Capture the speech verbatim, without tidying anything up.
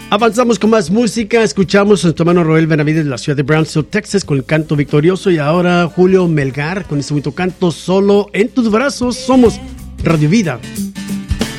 Avanzamos con más música. Escuchamos a nuestro hermano Roel Benavides de la ciudad de Brownsville, Texas, con el canto victorioso. Y ahora Julio Melgar con este bonito canto, Solo en tus brazos. Somos Radio Vida.